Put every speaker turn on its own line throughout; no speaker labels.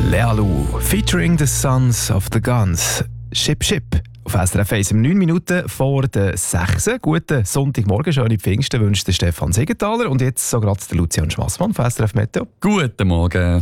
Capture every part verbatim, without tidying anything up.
Lealu, featuring the Sons of the Guns. Ship Ship. Auf S R F eins um neun Minuten vor der sechs. Guten Sonntagmorgen, schöne Pfingsten wünscht der Stefan Siegenthaler und jetzt so gerade der Lucian Schmassmann von S R F Meteo.
Guten Morgen.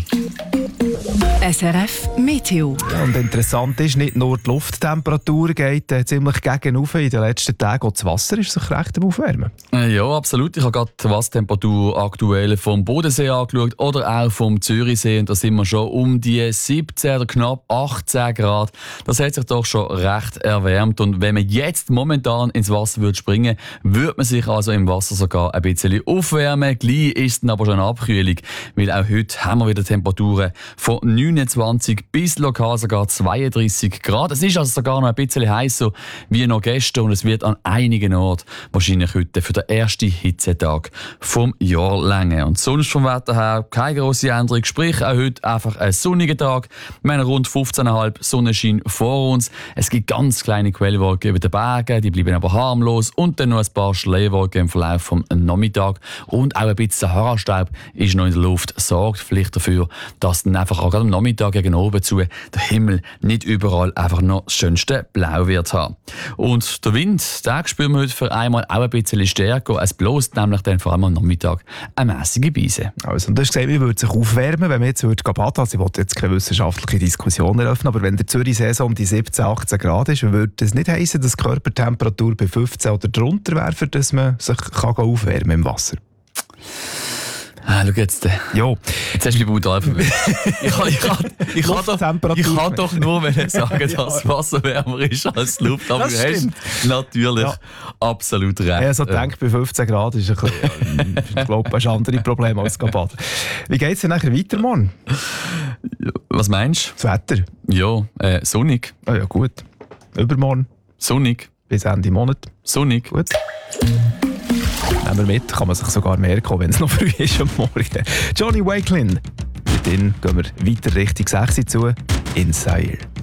S R F Meteo.
Ja, und interessant ist, nicht nur die Lufttemperatur geht äh, ziemlich gegen rauf. In den letzten Tagen auch das Wasser ist sich recht am Aufwärmen.
Ja, absolut. Ich habe gerade die Wassertemperatur aktuell vom Bodensee angeschaut oder auch vom Zürichsee. Und da sind wir schon um die siebzehn oder knapp achtzehn Grad. Das hat sich doch schon recht erwärmt. Und wenn man jetzt momentan ins Wasser würde springen, würde man sich also im Wasser sogar ein bisschen aufwärmen. Gleich ist dann aber schon eine Abkühlung, weil auch heute haben wir wieder Temperaturen von neunundzwanzig bis lokal sogar zweiunddreißig Grad. Es ist also sogar noch ein bisschen heißer wie noch gestern und es wird an einigen Orten wahrscheinlich heute für den ersten Hitzetag vom Jahr länger. Und sonst vom Wetter her keine grosse Änderung, sprich auch heute einfach ein sonniger Tag. Wir haben rund fünfzehn Komma fünf Sonnenschein vor uns. Es gibt ganz kleine Quellwolken über den Bergen, die bleiben aber harmlos und dann noch ein paar Schleierwolken im Verlauf vom Nachmittag und auch ein bisschen Sahara-Staub ist noch in der Luft, sorgt vielleicht dafür, dass dann einfach auch gerade am Nachmittag gegen oben zu der Himmel nicht überall einfach noch das schönste Blau wird haben. Und der Wind, den spüren wir heute für einmal auch ein bisschen stärker. Es bläst nämlich dann vor allem am Nachmittag eine mässige Beise.
Also, und du hast gesagt, man würde sich aufwärmen, wenn man jetzt würde baden. Also ich wollte jetzt keine wissenschaftliche Diskussion eröffnen, aber wenn der Zürichsee so um die siebzehn, achtzehn Grad ist, würde das nicht heissen, dass die Körpertemperatur bei fünfzehn oder drunter wäre, für dass man sich kann aufwärmen kann im Wasser?
Ah, schau jetzt.
Jo.
Jetzt hast du mich brutal verwirrt. Ich kann, ich kann, ich kann, doch, ich kann doch nur sagen, dass das Wasser wärmer ist als die Luft. Aber du hast natürlich ja. absolut recht.
Ja, so denke, bei fünfzehn Grad ist ein bisschen, ich glaube, hast andere Probleme als baden. Wie geht es denn nachher weiter morgen?
Was meinst
du? Das Wetter?
Ja, äh, sonnig.
Ah, ja, gut. Übermorgen?
Sonnig.
Bis Ende Monat?
Sonnig.
Gut. Nehmen wir mit, kann man sich sogar merken, wenn es noch früh ist am Morgen. Johnny Wakelin. Mit denen gehen wir weiter Richtung sechs zu, in Seil.